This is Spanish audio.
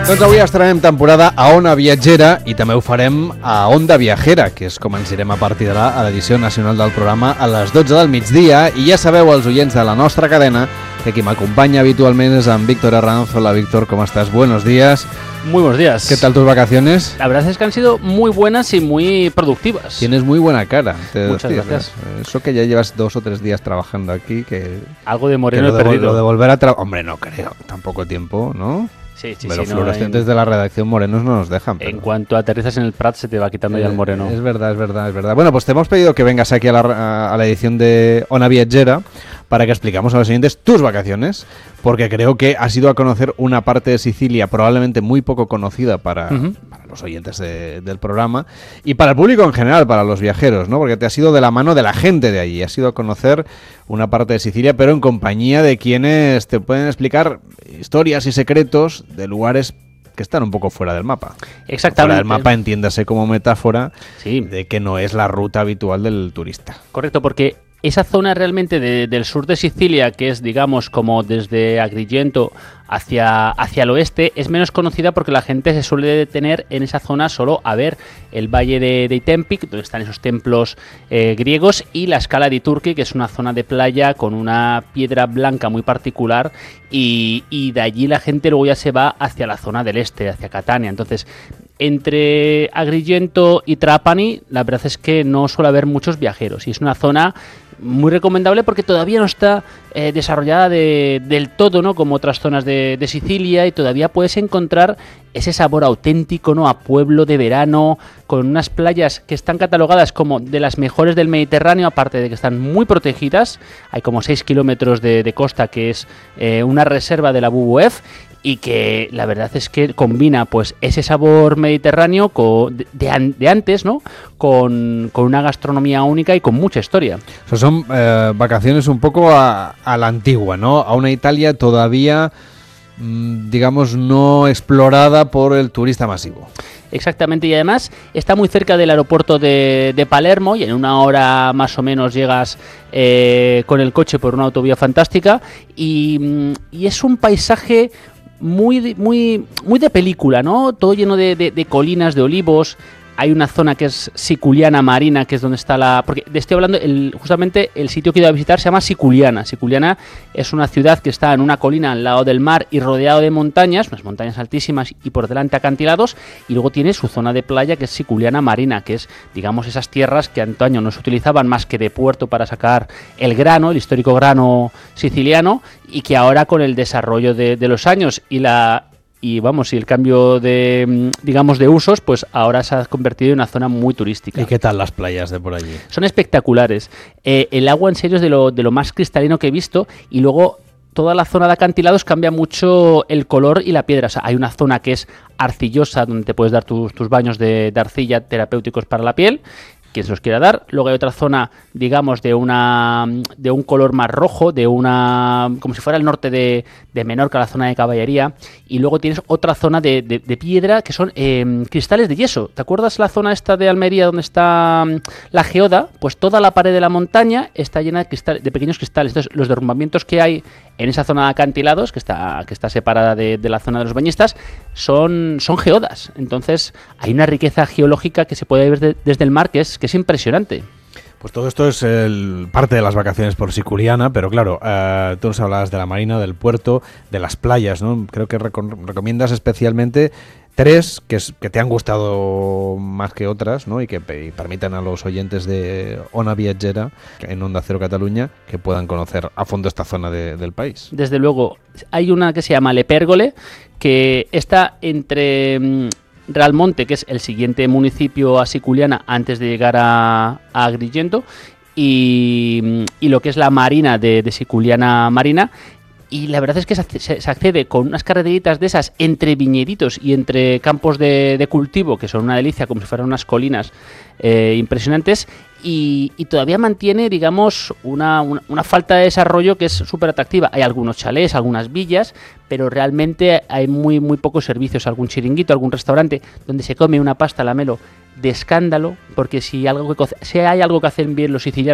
Doncs avui estrenem temporada a Ona Viatgera i també ho farem a Onda Viajera, que és com ens direm a partir d'ara a l'edició nacional del programa a les 12 del migdia. I ja sabeu, els oients de la nostra cadena, que qui m'acompanya habitualment es en Víctor Herranz. Hola Víctor, ¿cómo estás? Buenos días. Muy buenos días. ¿Qué tal tus vacaciones? La verdad es que han sido muy buenas y muy productivas. Tienes muy buena cara. Muchas gracias. Eso que ya llevas 2 o 3 días trabajando aquí, que... Algo de moreno he perdido. lo de volver a trabajar... Hombre, no creo. Tampoco tiempo, ¿no? Sí, Pero los fluorescentes de la redacción morenos no nos dejan. En cuanto aterrizas en el Prat se te va quitando ya el moreno. Es verdad. Bueno, pues te hemos pedido que vengas aquí a la edición de Ona Viatgera para que explicamos a los oyentes tus vacaciones, porque creo que has ido a conocer una parte de Sicilia probablemente muy poco conocida para los oyentes del programa y para el público en general, para los viajeros, ¿no? Porque te has ido de la mano de la gente de allí, has ido a conocer una parte de Sicilia, pero en compañía de quienes te pueden explicar historias y secretos de lugares que están un poco fuera del mapa. Exactamente. Fuera del mapa, entiéndase como metáfora, sí, de que no es la ruta habitual del turista. Correcto, porque esa zona realmente del sur de Sicilia, que es, digamos, como desde Agrigento hacia el oeste, es menos conocida porque la gente se suele detener en esa zona solo a ver el valle de Itempic, donde están esos templos griegos, y la Scala di Turchi, que es una zona de playa con una piedra blanca muy particular, y de allí la gente luego ya se va hacia la zona del este, hacia Catania. Entonces, entre Agrigento y Trapani, la verdad es que no suele haber muchos viajeros, y es una zona muy recomendable porque todavía no está desarrollada del todo, ¿no? Como otras zonas de Sicilia, y todavía puedes encontrar ese sabor auténtico, ¿no? A pueblo de verano, con unas playas que están catalogadas como de las mejores del Mediterráneo, aparte de que están muy protegidas. Hay como 6 kilómetros de costa, que es una reserva de la WWF, y que la verdad es que combina pues ese sabor mediterráneo de antes, ¿no? Con una gastronomía única y con mucha historia. O sea, son vacaciones un poco a la antigua, ¿no? A una Italia todavía, digamos, no explorada por el turista masivo. Exactamente, y además está muy cerca del aeropuerto de Palermo, y en 1 hora más o menos llegas con el coche por una autovía fantástica, y es un paisaje muy de película, ¿no? Todo lleno de colinas, de olivos. Hay una zona que es Siculiana Marina, que es donde está porque estoy hablando, justamente el sitio que he ido a visitar se llama Siculiana. Siculiana es una ciudad que está en una colina al lado del mar y rodeado de montañas, unas montañas altísimas y por delante acantilados, y luego tiene su zona de playa, que es Siculiana Marina, que es, digamos, esas tierras que antaño no se utilizaban más que de puerto para sacar el grano, el histórico grano siciliano, y que ahora con el desarrollo de los años y el cambio de, digamos, de usos, pues ahora se ha convertido en una zona muy turística. ¿Y qué tal las playas de por allí? Son espectaculares. El agua en serio es de lo más cristalino que he visto, y luego toda la zona de acantilados cambia mucho el color y la piedra. O sea, hay una zona que es arcillosa, donde te puedes dar tus baños de arcilla terapéuticos para la piel, quien se los quiera dar. Luego hay otra zona, digamos, de un color más rojo, como si fuera el norte de Menorca, la zona de caballería. Y luego tienes otra zona de piedra, que son cristales de yeso. ¿Te acuerdas la zona esta de Almería donde está la geoda? Pues toda la pared de la montaña está llena de pequeños cristales. Entonces, los derrumbamientos que hay en esa zona de acantilados, que está separada de la zona de los bañistas, son geodas. Entonces, hay una riqueza geológica que se puede ver desde el mar que es impresionante. Pues todo esto es parte de las vacaciones por Siculiana, pero claro, tú nos hablabas de la marina, del puerto, de las playas, ¿no? Creo que recomiendas especialmente 3 que te han gustado más que otras, ¿no? Y que permitan a los oyentes de Ona Viatgera en Onda Cero Cataluña que puedan conocer a fondo esta zona del país. Desde luego, hay una que se llama Le Pergole, que está entre Realmonte, que es el siguiente municipio a Siculiana antes de llegar a Agrigento, y lo que es la marina de Siculiana Marina. Y la verdad es que se accede con unas carreteritas de esas entre viñeditos y entre campos de cultivo, que son una delicia, como si fueran unas colinas impresionantes, y todavía mantiene, digamos, una falta de desarrollo que es súper atractiva. Hay algunos chalés, algunas villas, pero realmente hay muy pocos servicios, algún chiringuito, algún restaurante donde se come una pasta lamelo de escándalo, porque si hay algo que hacen bien los sicilianos